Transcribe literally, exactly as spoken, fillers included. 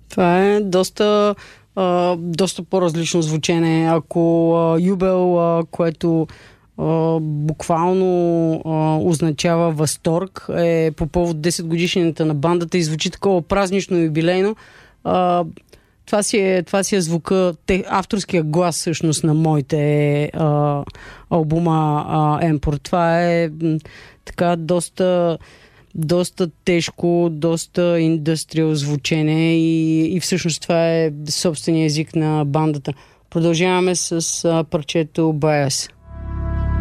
Това е доста, а, доста по-различно звучене. Ако а, юбел, а, което а, буквално а, означава възторг, е по повод десет годишнината на бандата и звучи такова празнично и юбилейно, а, това, си е, това си е звука, те, авторския глас всъщност на моите а, албума а, Емпор. Това е м, така доста доста тежко, доста индустриал звучене и, и всъщност това е собствения език на бандата. Продължаваме с а, парчето Bias.